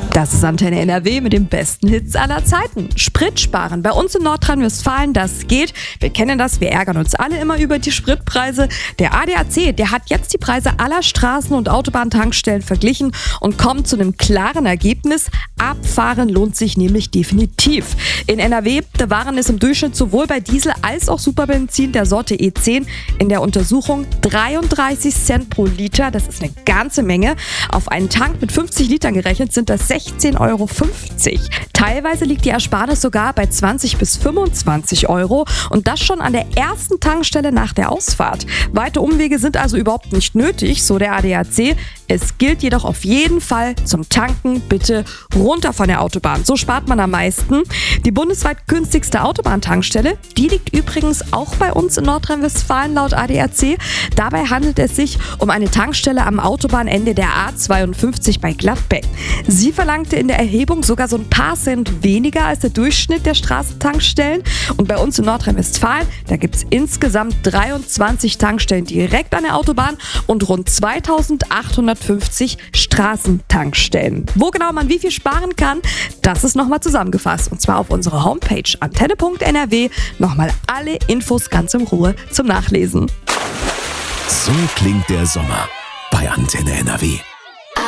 Das ist Antenne NRW mit den besten Hits aller Zeiten. Sprit sparen. Bei uns in Nordrhein-Westfalen, das geht. Wir kennen das, wir ärgern uns alle immer über die Spritpreise. Der ADAC, der hat jetzt die Preise aller Straßen- und Autobahntankstellen verglichen und kommt zu einem klaren Ergebnis. Abfahren lohnt sich nämlich definitiv. In NRW, da waren es im Durchschnitt sowohl bei Diesel als auch Superbenzin der Sorte E10 in der Untersuchung 33 Cent pro Liter. Das ist eine ganze Menge. Auf einen Tank mit 50 Litern gerechnet sind das 16,50 Euro. Teilweise liegt die Ersparnis sogar bei 20 bis 25 Euro und das schon an der ersten Tankstelle nach der Ausfahrt. Weite Umwege sind also überhaupt nicht nötig, so der ADAC. Es gilt jedoch auf jeden Fall zum Tanken bitte runter von der Autobahn. So spart man am meisten. Die bundesweit günstigste Autobahntankstelle, die liegt übrigens auch bei uns in Nordrhein-Westfalen laut ADAC. Dabei handelt es sich um eine Tankstelle am Autobahnende der A52 bei Gladbeck. Sie verlangte in der Erhebung sogar so ein paar Cent weniger als der Durchschnitt der Straßentankstellen. Und bei uns in Nordrhein-Westfalen, da gibt es insgesamt 23 Tankstellen direkt an der Autobahn und rund 2850 Straßentankstellen. Wo genau man wie viel sparen kann, das ist nochmal zusammengefasst. Und zwar auf unserer Homepage antenne.nrw. Nochmal alle Infos ganz in Ruhe zum Nachlesen. So klingt der Sommer bei Antenne NRW.